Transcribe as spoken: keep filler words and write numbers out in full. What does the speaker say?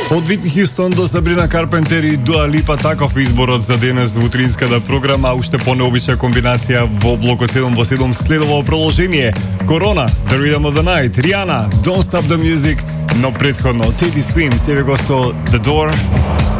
Од Whitney Houston до Sabrina Carpenter и Dua Lipa, таков изборот за денес во утринската програма, уште понеобична комбинација во блокот седум во седум следува продолжение. Corona, The Rhythm of the Night, Rihanna, Don't Stop the Music, но претходно Teddy Swims, еве го со The Door.